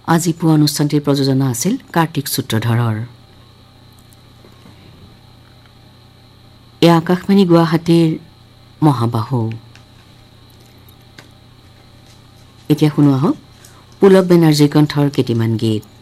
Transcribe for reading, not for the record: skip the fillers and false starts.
আজি পুৱা অনুষ্ঠানটিৰ প্ৰযোজনা আছিল কাৰ্তিক সূত্ৰধৰৰ। এয়া আকাশবাণী গুৱাহাটীৰ মহাবাহু। এতিয়া শুনো আহক পুলক বেনাৰ্জীৰ কণ্ঠৰ কেইটিমান গীত।